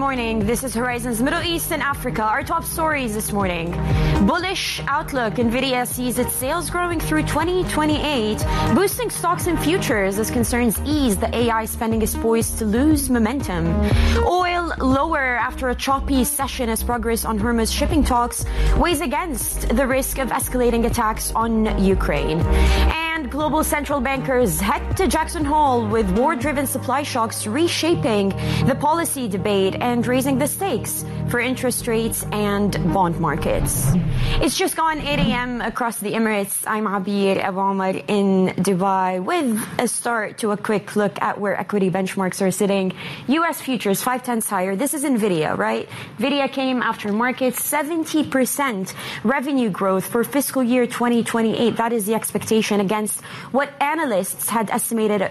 morning. This is Horizons Middle East and Africa. Our top stories this morning. Bullish outlook. Nvidia sees its sales growing through 2028, boosting stocks and futures as concerns ease. The AI spending is poised to lose momentum. Oil lower after a choppy session as progress on Hormuz shipping talks weighs against the risk of escalating attacks on Ukraine. And global central bankers head to Jackson Hole with war-driven supply shocks reshaping the policy debate and raising the stakes for interest rates and bond markets. It's just gone 8 a.m. across the Emirates. I'm Abir Abu Omar in Dubai with a start to a quick look at where equity benchmarks are sitting. U.S. futures 5/10 higher. This is Nvidia, right? Nvidia came after markets 70% revenue growth for fiscal year 2028. That is the expectation against what analysts had estimated